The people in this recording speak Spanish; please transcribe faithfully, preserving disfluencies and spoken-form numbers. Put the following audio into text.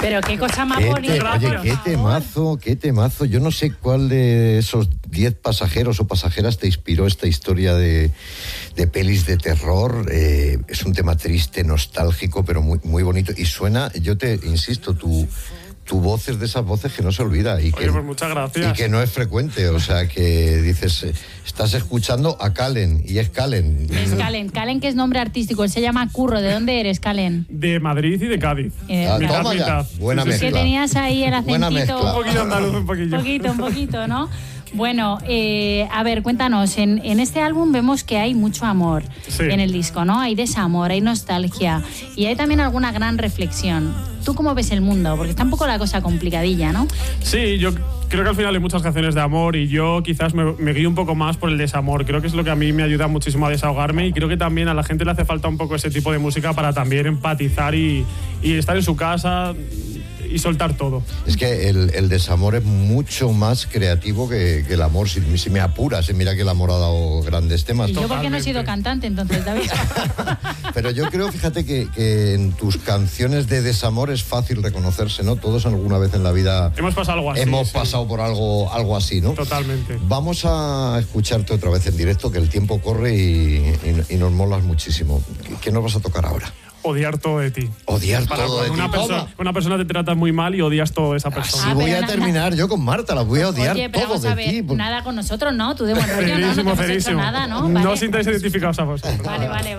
Pero qué cosa más Qué bonita. te, oye, qué temazo, qué temazo. Yo no sé cuál de esos diez pasajeros o pasajeras te inspiró esta historia de, de pelis de terror. Eh, es un tema triste, nostálgico, pero muy, muy bonito. Y suena, yo te insisto, tu... tu voz es de esas voces que no se olvida y que, Oye, pues muchas gracias. y que no es frecuente, o sea que dices, eh, estás escuchando a Calen y es Calen. Es Calen, Calen que es nombre artístico, él se llama Curro. ¿De dónde eres, Calen? De Madrid y de Cádiz. Eh, Ah, mitad, toma ya, mitad. buena Sí, sí, Es mezcla. que tenías ahí el Buena acentito. mezcla. Un poquito andaluz, un poquillo. Un poquito, un poquito, ¿no? Bueno, eh, a ver, cuéntanos, en, en este álbum vemos que hay mucho amor Sí. en el disco, ¿no? Hay desamor, hay nostalgia y hay también alguna gran reflexión. ¿Tú cómo ves el mundo? Porque está un poco la cosa complicadilla, ¿no? Sí, yo creo que al final hay muchas canciones de amor y yo quizás me, me guío un poco más por el desamor. Creo que es lo que a mí me ayuda muchísimo a desahogarme y creo que también a la gente le hace falta un poco ese tipo de música para también empatizar y, y estar en su casa y soltar todo. Es que el, el desamor es mucho más creativo que, que el amor, si, si me apuras, mira que el amor ha dado grandes temas. Y yo porque no he sido Totalmente. cantante, entonces, David. Pero yo creo, fíjate, que, que en tus canciones de desamor es fácil reconocerse, ¿no? Todos alguna vez en la vida Hemos pasado algo así. hemos sí. pasado por algo, algo así, ¿no? Totalmente. Vamos a escucharte otra vez en directo, que el tiempo corre y, y, y nos molas muchísimo. ¿Qué, qué nos vas a tocar ahora? Odiar todo de ti. Odiar Para todo de cuando ti. una, persona, Toma. una persona te trata muy mal y odias todo de esa Así persona. Ah, voy pero a na- terminar yo con Marta, la voy a odiar Oye, pero todo vamos de a ver, ti. porque- nada con nosotros, ¿no? Tú de buen rollo, no, no te Cerísimo, hemos hecho cerísimo. nada, ¿no? No Vale. os sintáis identificados a vosotros. Vale, vale.